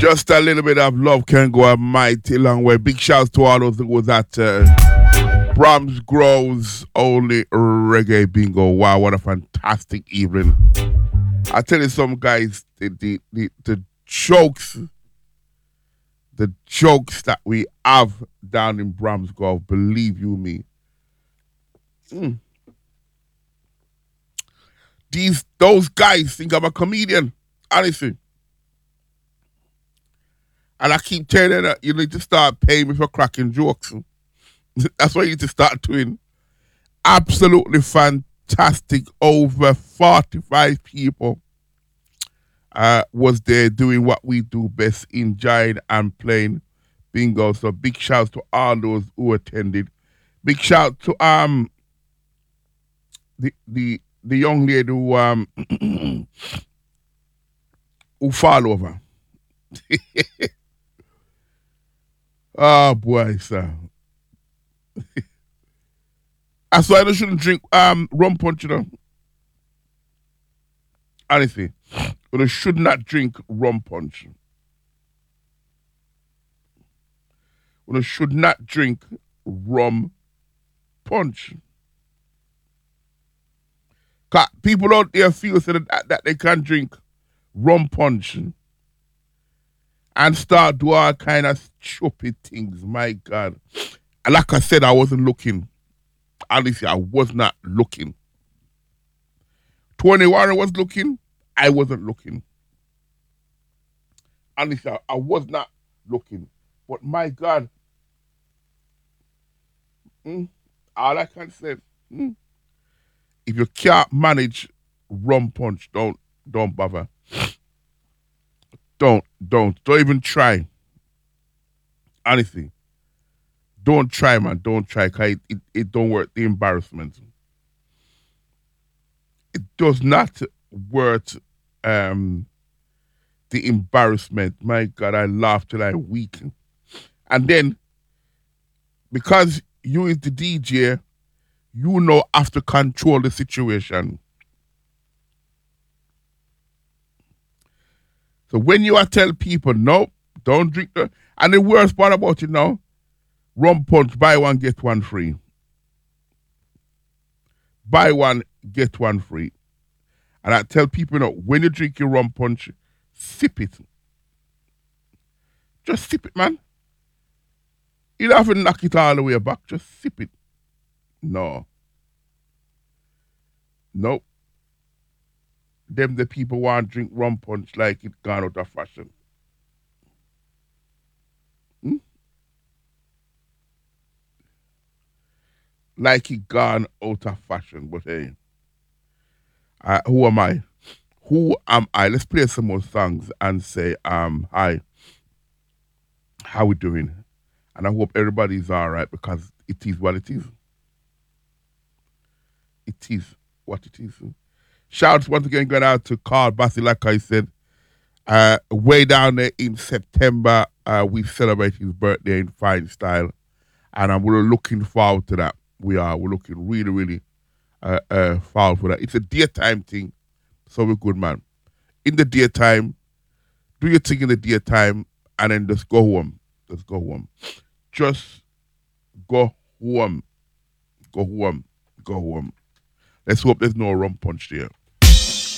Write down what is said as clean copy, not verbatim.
Just a little bit of love can go a mighty long way. Big shouts to all those who was at Brahms Groves Only Reggae Bingo. Wow, what a fantastic evening. I tell you some guys, the jokes that we have down in Brahms Grove, believe you me. Those guys think I'm a comedian, honestly. And I keep telling them, you need to start paying me for cracking jokes. That's what you need to start doing. Absolutely fantastic. Over 45 people was there doing what we do best, enjoying and playing bingo. So big shouts to all those who attended. Big shout to the young lady who fall over. Oh boy, sir. That's why I shouldn't drink rum punch, you know. Honestly, you should not drink rum punch. You should not drink rum punch. People out there feel so that they can drink rum punch and start do all kind of stupid things. My God. And like I said, I wasn't looking. Honestly, I was not looking. Tony Warren was looking. I wasn't looking. Honestly, I was not looking. But my God, all I can say, if you can't manage rum punch, don't bother. Don't even try. Honestly, don't try, man. Don't try, because it don't work. The embarrassment. It does not worth the embarrassment. My God, I laughed till I weak. And then, because you is the DJ, you know have to control the situation. So when you are tell people, no, don't drink the... And the worst part about it now, rum punch, buy one, get one free. Buy one, get one free. And I tell people, when you drink your rum punch, sip it. Just sip it, man. You don't have to knock it all the way back. Just sip it. No. Nope. Them the people want to drink rum punch like it gone out of fashion. Like it gone out of fashion. But hey, who am I? Who am I? Let's play some more songs and say, hi, how we doing? And I hope everybody's all right, because it is what it is. It is what it is. Shouts once again going out to Carl Bassi, like I said. Way down there in September, we celebrate his birthday in fine style. And we're looking forward to that. We're looking really, really forward for that. It's a daytime thing, so we're good, man. In the daytime, do your thing in the daytime, and then just go home. Just go home. Just go home. Go home. Go home. Let's hope there's no rum punch there.